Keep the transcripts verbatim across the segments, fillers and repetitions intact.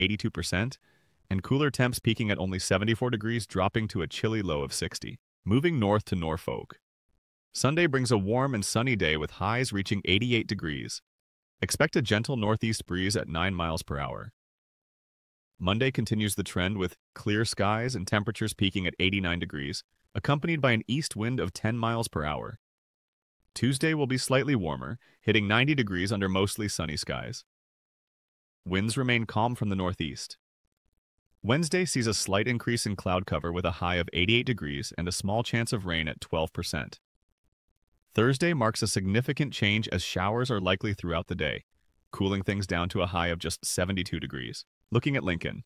eighty-two percent, and cooler temps peaking at only seventy-four degrees, dropping to a chilly low of sixty. Moving north to Norfolk. Sunday brings a warm and sunny day with highs reaching eighty-eight degrees. Expect a gentle northeast breeze at nine miles per hour. Monday continues the trend with clear skies and temperatures peaking at eighty-nine degrees, accompanied by an east wind of ten miles per hour. Tuesday will be slightly warmer, hitting ninety degrees under mostly sunny skies. Winds remain calm from the northeast. Wednesday sees a slight increase in cloud cover with a high of eighty-eight degrees and a small chance of rain at twelve percent. Thursday marks a significant change as showers are likely throughout the day, cooling things down to a high of just seventy-two degrees. Looking at Lincoln.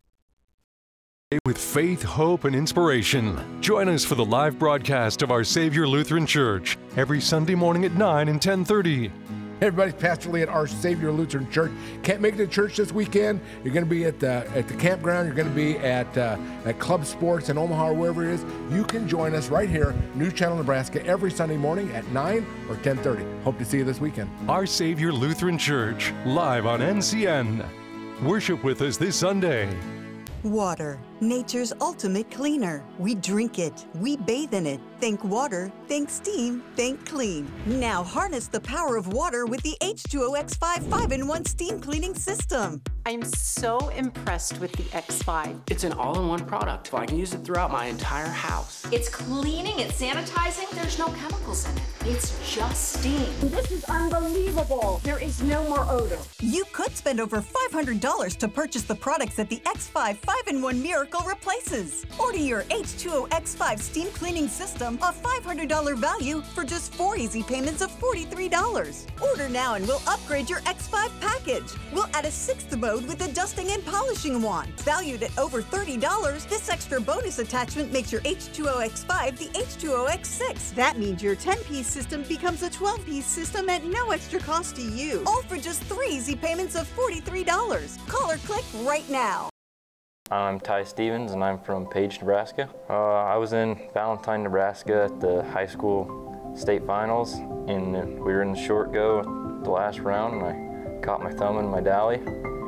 With faith, hope, and inspiration. Join us for the live broadcast of Our Savior Lutheran Church every Sunday morning at nine and ten thirty. Hey everybody, it's Pastor Lee at Our Savior Lutheran Church. Can't make it to church this weekend? You're going to be at the at the campground. You're going to be at uh, at Club Sports in Omaha or wherever it is. You can join us right here, New Channel, Nebraska, every Sunday morning at nine or ten thirty. Hope to see you this weekend. Our Savior Lutheran Church, live on N C N. Worship with us this Sunday. Water, nature's ultimate cleaner. We drink it, we bathe in it. Think water, think steam, think clean. Now harness the power of water with the H two O X five five in one steam cleaning system. I'm so impressed with the X five. It's an all-in-one product. I can use it throughout my entire house. It's cleaning, it's sanitizing. There's no chemicals in it. It's just steam. This is unbelievable. There is no more odor. You could spend over five hundred dollars to purchase the products that the X five five in one Miracle replaces. Order your H two O X five steam cleaning system, a five hundred dollars value, for just four easy payments of forty-three dollars. Order now and we'll upgrade your X five package. We'll add a sixth mode with a dusting and polishing wand. Valued at over thirty dollars, this extra bonus attachment makes your H two O X five the H two O X six. That means your ten-piece system becomes a twelve-piece system at no extra cost to you. All for just three easy payments of forty-three dollars. Call or click right now. I'm Ty Stevens and I'm from Page, Nebraska. Uh, I was in Valentine, Nebraska at the high school state finals, and we were in the short go at the last round, and I caught my thumb in my dally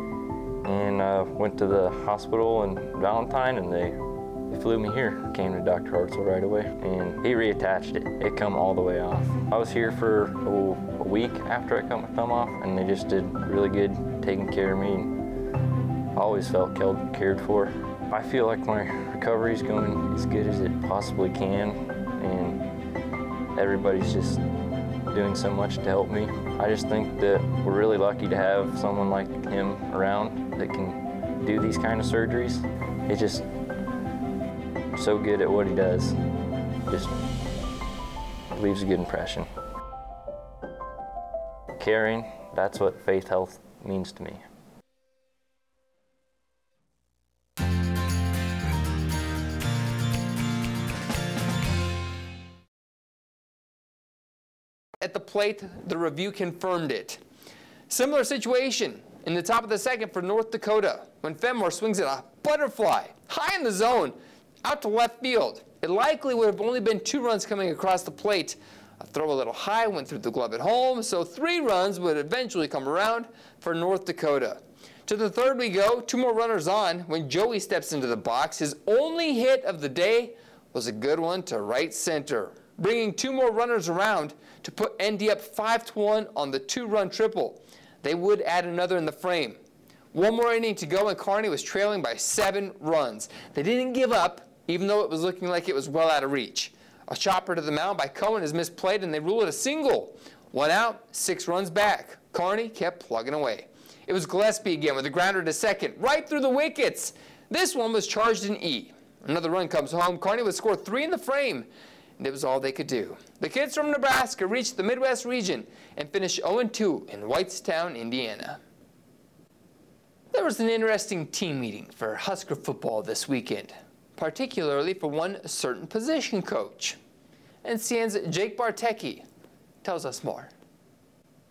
and uh, went to the hospital in Valentine, and they, they flew me here. Came to Doctor Hartzell right away, and he reattached it. It come all the way off. I was here for oh, a week after I cut my thumb off, and they just did really good taking care of me. I always felt cared for. I feel like my recovery is going as good as it possibly can, and everybody's just doing so much to help me. I just think that we're really lucky to have someone like him around that can do these kind of surgeries. He's just so good at what he does. Just leaves a good impression. Caring, that's what Faith Health means to me. At the plate, the review confirmed it. Similar situation in the top of the second for North Dakota when Fenmore swings at a butterfly high in the zone out to left field. It likely would have only been two runs coming across the plate. A throw a little high went through the glove at home, so three runs would eventually come around for North Dakota. To the third we go, two more runners on when Joey steps into the box. His only hit of the day was a good one to right center, bringing two more runners around to put N D up five to one on the two-run triple. They would add another in the frame. One more inning to go and Kearney was trailing by seven runs. They didn't give up, even though it was looking like it was well out of reach. A chopper to the mound by Cohen is misplayed and they rule it a single. One out, six runs back. Kearney kept plugging away. It was Gillespie again with a grounder to second, right through the wickets. This one was charged in E. Another run comes home. Kearney would score three in the frame, and it was all they could do. The kids from Nebraska reached the Midwest region and finished oh and two in Whitestown, Indiana. There was an interesting team meeting for Husker football this weekend, particularly for one certain position coach. N C N's Jake Bartecki tells us more.